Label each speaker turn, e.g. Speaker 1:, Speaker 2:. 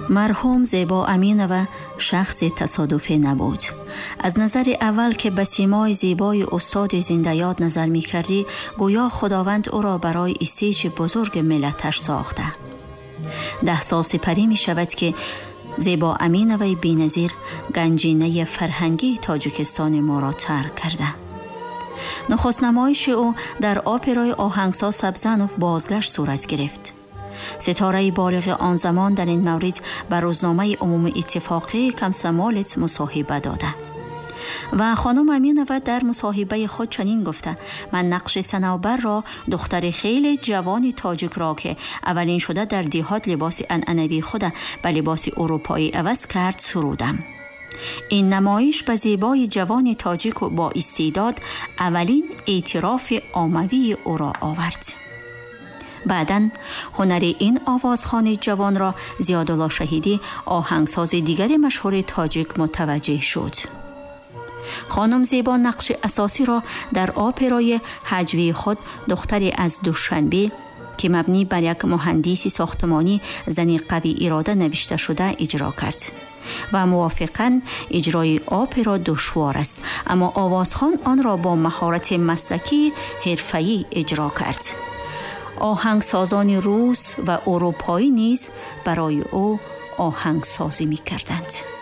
Speaker 1: مرحوم زیبا امینова شخص تصادفی نبود. از نظر اول که به سیمای زیبای استاد زنده یاد نظر می کردی، گویا خداوند او را برای استیج بزرگ ملتش ساخته. 10 سال سپری می شود که زیبا امینوی بی‌نظیر گنجینه فرهنگی تاجیکستان ما را ترک کرده. نخست نمایش او در اپرای آهنگساز سبزنوف بازگشت صورت گرفت. ستاره بالغ آن زمان در این مورد به روزنامه عمومی اتفاقی کمسمالت مصاحبه داده و خانم امینوه در مصاحبه خود چنین گفته: من نقش صنوبر را، دختر خیلی جوان تاجیک را که اولین شده در دیهات لباس عنعنوی خود به لباس اروپایی عوض کرد سرودم. این نمایش به زیبای جوان تاجیک با استعداد اولین اعتراف عاموی او را آورد. بعداً هنر این آوازخوان جوان را زیادالله شهیدی، آهنگساز دیگر مشهور تاجیک، متوجه شد. خانم زیبا نقش اساسی را در اپرای هجوی خود، دختری از دوشنبه که مبنی بر یک مهندس ساختمانی زنی قوی اراده نوشته شده اجرا کرد و موافقاً اجرای اپرا دشوار است، اما آوازخوان آن را با مهارت مسلکی حرفه‌ای اجرا کرد. آهنگسازان روس و اروپایی نیز برای او آهنگسازی می کردند.